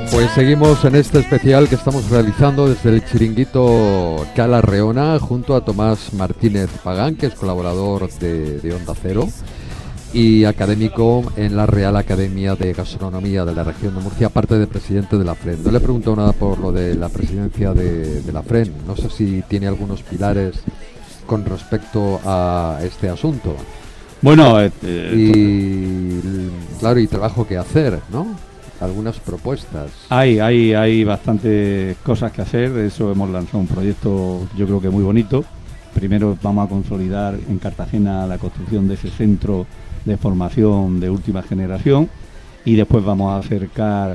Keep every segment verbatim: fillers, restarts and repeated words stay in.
Pues seguimos en este especial que estamos realizando desde el chiringuito Cala Reona junto a Tomás Martínez Pagán, que es colaborador de, de Onda Cero y académico en la Real Academia de Gastronomía de la región de Murcia, aparte de presidente de la FREN. No le he preguntado nada por lo de la presidencia de, de la FREN, no sé si tiene algunos pilares con respecto a este asunto. Bueno, eh, y claro, y trabajo que hacer, ¿no? Algunas propuestas. Hay, hay, hay bastantes cosas que hacer. De eso hemos lanzado un proyecto, yo creo que muy bonito. Primero vamos a consolidar en Cartagena la construcción de ese centro de formación de última generación y después vamos a acercar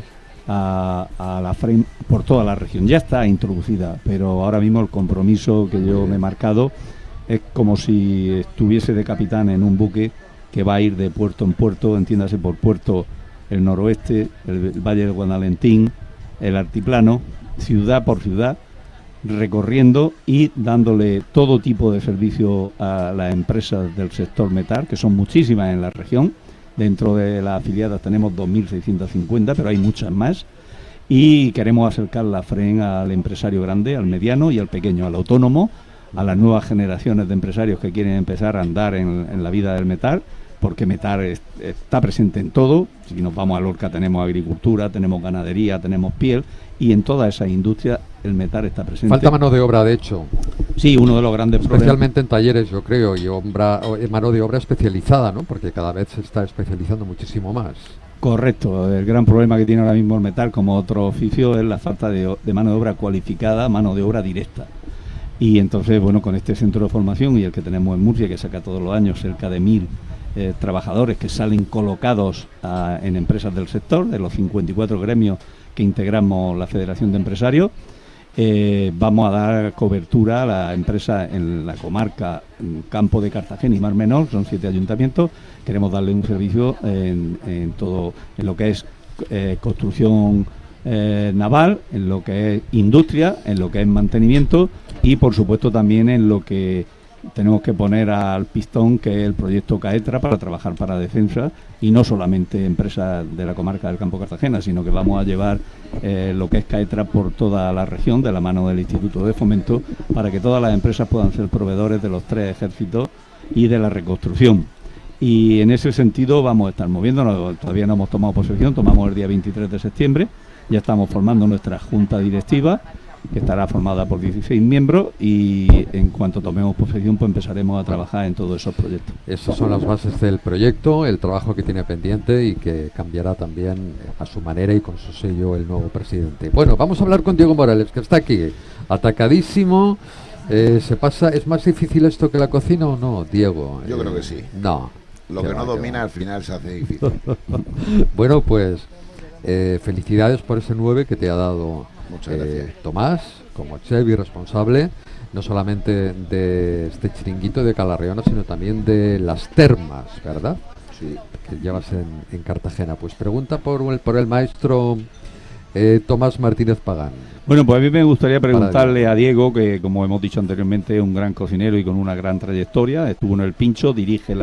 a, a la FREN por toda la región. Ya está introducida, pero ahora mismo el compromiso que yo me he marcado es como si estuviese de capitán en un buque que va a ir de puerto en puerto, entiéndase por puerto el noroeste, el, el Valle del Guadalentín, el altiplano, ciudad por ciudad, recorriendo y dándole todo tipo de servicio a las empresas del sector metal, que son muchísimas en la región. Dentro de las afiliadas tenemos dos mil seiscientas cincuenta, pero hay muchas más. Y queremos acercar la FREN al empresario grande, al mediano y al pequeño, al autónomo, a las nuevas generaciones de empresarios que quieren empezar a andar en, en la vida del metal, porque metal es, está presente en todo. Si nos vamos a Lorca tenemos agricultura, tenemos ganadería, tenemos piel, y en todas esas industrias el metal está presente. Falta mano de obra, de hecho. Sí, uno de los grandes problemas. Especialmente en talleres, yo creo, y obra, mano de obra especializada, ¿no? Porque cada vez se está especializando muchísimo más. Correcto. El gran problema que tiene ahora mismo el metal, como otro oficio, es la falta de, de mano de obra cualificada, mano de obra directa. Y entonces, bueno, con este centro de formación y el que tenemos en Murcia, que saca todos los años cerca de mil eh, trabajadores que salen colocados a, en empresas del sector, de los cincuenta y cuatro gremios que integramos la Federación de Empresarios, eh, vamos a dar cobertura a la empresa en la comarca en Campo de Cartagena y Mar Menor, son siete ayuntamientos. Queremos darle un servicio en, en todo, en lo que es eh, construcción eh, naval, en lo que es industria, en lo que es mantenimiento y por supuesto también en lo que tenemos que poner al pistón, que es el proyecto CAETRA, para trabajar para defensa, y no solamente empresas de la comarca del Campo Cartagena, sino que vamos a llevar eh, lo que es CAETRA por toda la región, de la mano del Instituto de Fomento, para que todas las empresas puedan ser proveedores de los tres ejércitos y de la reconstrucción. Y en ese sentido vamos a estar moviéndonos. Todavía no hemos tomado posesión, tomamos el día veintitrés de septiembre, ya estamos formando nuestra junta directiva, que estará formada por dieciséis miembros, y en cuanto tomemos posesión pues empezaremos a trabajar en todos esos proyectos. Esas son las bases del proyecto, el trabajo que tiene pendiente y que cambiará también a su manera y con su sello el nuevo presidente. Bueno, vamos a hablar con Diego Morales, que está aquí, atacadísimo. Eh, ¿se pasa? ¿Es más difícil esto que la cocina o no, Diego? Yo eh, creo que sí. No. Lo que no domina al final se hace difícil. Bueno, pues eh, felicidades por ese nueve que te ha dado Muchas eh, gracias. Tomás, como chef y responsable, no solamente de este chiringuito de Cala Reona, sino también de las termas, ¿verdad? Sí. Que llevas en, en Cartagena. Pues pregunta por el, por el maestro eh, Tomás Martínez Pagán. Bueno, pues a mí me gustaría preguntarle a Diego, que como hemos dicho anteriormente es un gran cocinero y con una gran trayectoria, estuvo en El Pincho, dirige la